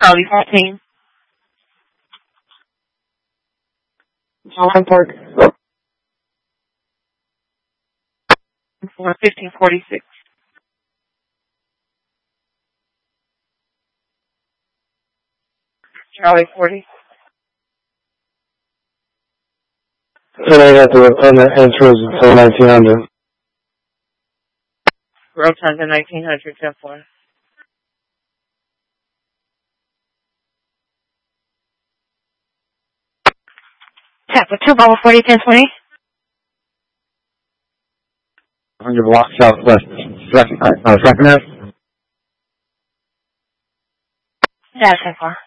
Charlie 14. Holland Park. 1546. Charlie 40. Today at the entrance until 1900. Rotunda 1900, 10-4. Tap with 2, Bravo 40, 1020. 100 block southwest. Second Ave. Dash 10-4.